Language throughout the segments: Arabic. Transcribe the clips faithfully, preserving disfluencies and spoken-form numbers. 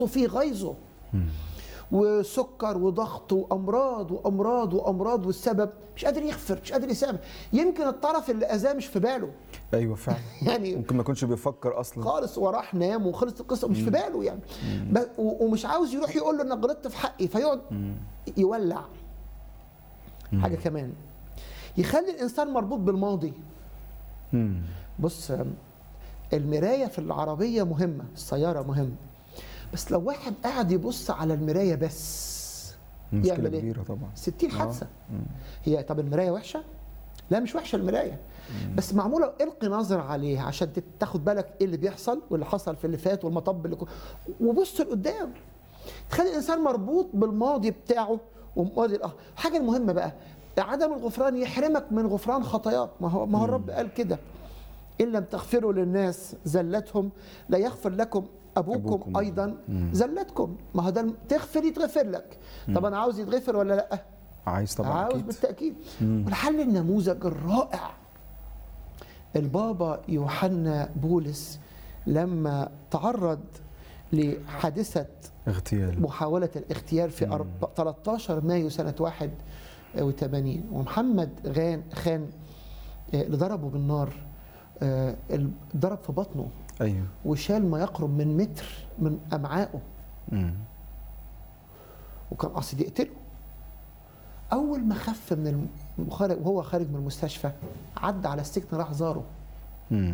فيه غيظه وسكر وضغط وامراض وامراض وامراض، والسبب مش قادر يغفر، مش قادر يسامح. يمكن الطرف اللي اذاه مش في باله. ايوه فعلا. يعني ممكن ما يكونش بيفكر اصلا خالص، وراح نام وخلص القصه مش في باله يعني. ب- ومش عاوز يروح يقول له انك غلطت في حقي، فيقعد يولع. حاجه كمان يخلي الانسان مربوط بالماضي. مم. بص، المرايه في العربيه مهمه، السياره مهمه، بس لو واحد قاعد يبص على المرايه بس مشكله يعمل إيه؟ كبيره طبعا. ستين حادثه. مم. هي طب المرايه وحشه؟ لا مش وحشه المرايه، بس معموله القي نظر عليها عشان تت- تاخد بالك ايه اللي بيحصل واللي حصل في اللي فات والمطب اللي كو... وبص لقدام. تخلي الانسان مربوط بالماضي بتاعه وماضي الآخر. حاجه المهمه بقى، عدم الغفران يحرمك من غفران خطاياك. ما هو ما هو الرب قال كده: ان لم تغفروا للناس زلتهم لا يغفر لكم ابوكم, أبوكم. ايضا زلتكم. ما هو ده تغفر يتغفر لك. طب انا عاوز يتغفر ولا لا؟ عايز طبعا عاوز أكيد. بالتأكيد. والحل النموذج الرائع البابا يوحنا بولس لما تعرض لحادثة اغتيال. محاولة الاغتيال في أرب- ثلاثة عشر مايو سنة واحد وثمانين، ومحمد غان خان آه، اللي ضربه بالنار، آه، ال- ضرب في بطنه ايوه. وشال ما يقرب من متر من أمعائه، مم. وكان قاصد يقتله. أول ما خف من الم- خارج وهو خارج من المستشفى عدى على السجن راح زاره. مم.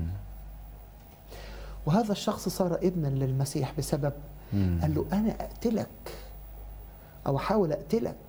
وهذا الشخص صار ابنا للمسيح بسبب مم. قال له أنا أقتلك أو أحاول أقتلك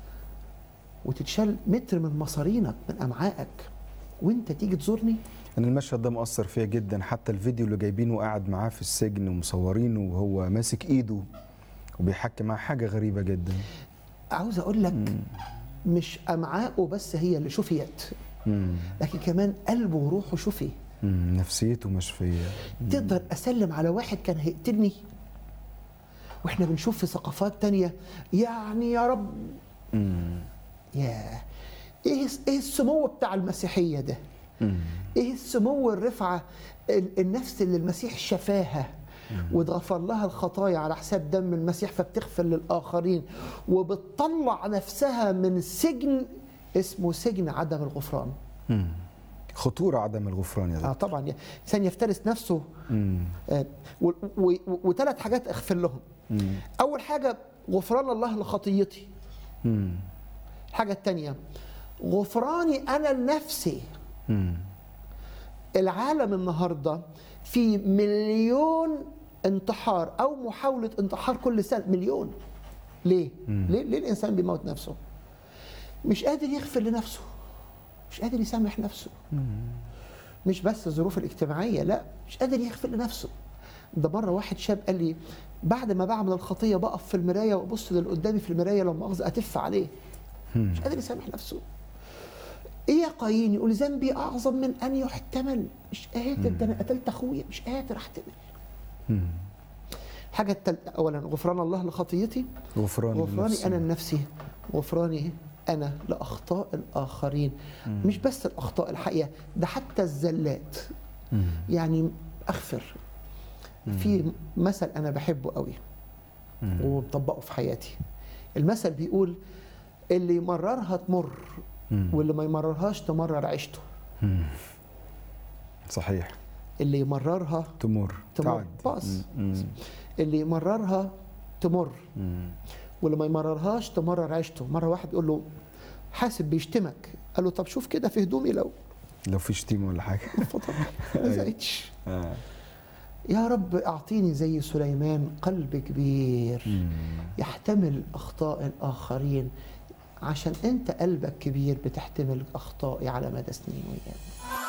وتتشال متر من مصارينك من أمعائك وأنت تيجي تزورني. انا المشهد ده مؤثر فيا جدا، حتى الفيديو اللي جايبينه وقاعد معاه في السجن ومصورينه وهو ماسك ايده وبيحكي معاه، حاجه غريبه جدا. عاوز أقول لك مش أمعائه بس هي اللي شفيت، مم. لكن كمان قلبه وروحه شفي. مم. نفسيته مشفيه. تقدر أسلم على واحد كان هيقتلني وإحنا بنشوف في ثقافات تانية يعني يا رب مم. ياه، ايه ايه السمو بتاع المسيحيه ده؟ مم. ايه السمو الرفعه ال- النفس اللي المسيح شفاها واتغفر لها الخطايا على حساب دم المسيح، فبتغفر للاخرين وبتطلع نفسها من سجن اسمه سجن عدم الغفران. مم. خطوره عدم الغفران يا اه دكتور. طبعا يعني الانسان يفترس نفسه. مم. آه وثلاث حاجات اغفر لهم. مم. اول حاجه غفران الله لخطيتي. مم. الحاجه الثانيه غفراني انا لنفسي. مم. العالم النهارده في مليون انتحار او محاوله انتحار كل سنه، مليون. ليه؟ ليه ليه الانسان بيموت نفسه؟ مش قادر يغفر لنفسه، مش قادر يسامح نفسه. مش بس الظروف الاجتماعيه، لا مش قادر يغفر لنفسه. ده مره واحد شاب قال لي بعد ما بعمل الخطيه بقف في المرايه وابص للي قدامي في المرايه لو مؤاخذه اتف عليه. مش قادر يسامح نفسه. ايه يا قايين؟ يقول ذنبي اعظم من ان يحتمل. مش قادر، ده انا قتلت اخويا مش قادر احتمل. مم. الحاجه الثالثه اولا غفران الله لخطيتي، غفران غفراني لنفسي. انا لنفسي، غفراني انا لاخطاء الاخرين. مش بس الاخطاء الحقيقه، ده حتى الزلات. مم. يعني اغفر. في مثل انا بحبه قوي ومطبقه في حياتي. المثل بيقول اللي يمررها تمر واللي ما يمررهاش تمرر عيشته. مم. صحيح. اللي يمررها تمر تمر تعد. باص. مم. اللي يمررها تمر مم. واللي ما يمررهاش تمرر عيشته. مره واحد يقول له حاسب بيشتمك، قال له طب شوف كده في هدومي لو لو في شتيمه ولا حاجه. فطر ما زقتش. آه. يا رب اعطيني زي سليمان قلب كبير مم. يحتمل اخطاء الاخرين، عشان انت قلبك كبير بتحتمل اخطائي على مدى سنين وايام.